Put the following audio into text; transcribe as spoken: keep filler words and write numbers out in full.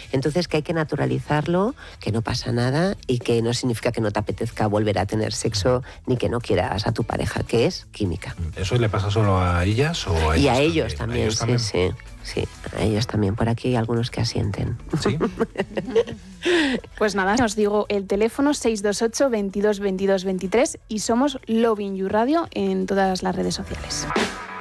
Entonces que hay que naturalizarlo, que no pasa nada y que no significa que no te apetezca volver a tener sexo ni que no quieras a tu pareja, que es química. ¿Eso le pasa solo a ellas o a ellos Y a ellos también, también? sí, sí. Sí, a ellos también. Por aquí hay algunos que asienten. ¿Sí? Pues nada, os digo el teléfono seis dos ocho, veintidós, veintidós, veintitrés y somos Loving You Radio en todas las redes sociales.